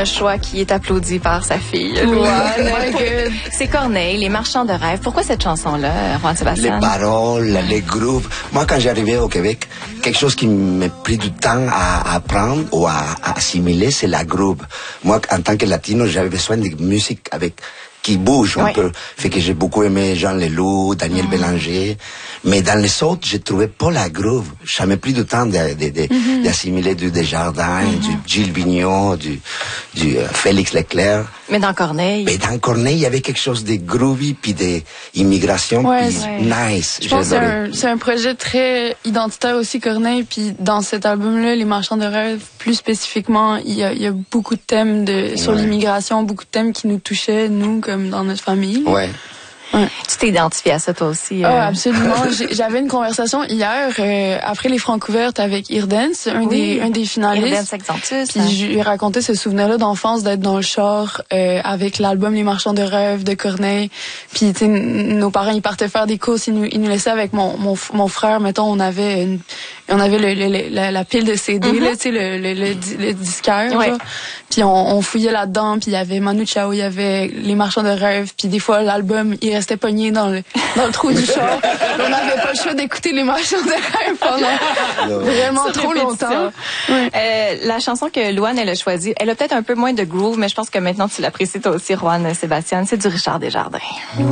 un choix qui est applaudi par sa fille, Louane. C'est Corneille, Les Marchands de rêve. Pourquoi cette chanson-là, Juan Sébastien? Les paroles, les groupes. Moi, quand j'arrivais au Québec, quelque chose qui m'a pris du temps à apprendre ou à assimiler, c'est la groove. Moi, en tant que latino, j'avais besoin de musique qui bouge un peu. Fait que j'ai beaucoup aimé Jean Leloup, Daniel Bélanger. Mais dans les autres, j'ai trouvé pas la groove. Ça m'a pris du temps d'assimiler du Desjardins, du Gilles Vigneault, du Félix Leclerc. Mais dans Corneille. Mais dans Corneille, il y avait quelque chose de groovy puis d'immigration puis nice. Je pense que c'est un projet très identitaire aussi, Corneille. Puis dans cet album-là, Les Marchands de rêve, plus spécifiquement, il y a beaucoup de thèmes sur l'immigration, beaucoup de thèmes qui nous touchaient, nous, comme dans notre famille. Ouais. Tu t'es identifié à ça toi aussi? Absolument. J'avais une conversation hier après les Francouvertes avec Irdens, un des finalistes. Irdens Accentus. Puis je lui ai raconté ce souvenir-là d'enfance d'être dans le char avec l'album Les Marchands de rêve de Corneille. Puis tu sais, nos parents ils partaient faire des courses, ils nous laissaient avec mon frère. Mettons, on avait la pile de CD là, tu sais le disquaire. Ouais. Puis on fouillait là-dedans. Puis il y avait Manu Chao, il y avait Les Marchands de rêve. Puis des fois l'album il restait pogné dans le trou du char. On n'avait pas le choix d'écouter Les Marchands de rêve pendant vraiment trop longtemps. La chanson que Louane elle a choisie, elle a peut-être un peu moins de groove, mais je pense que maintenant tu l'apprécies toi aussi, Juan Sébastien. C'est du Richard Desjardins.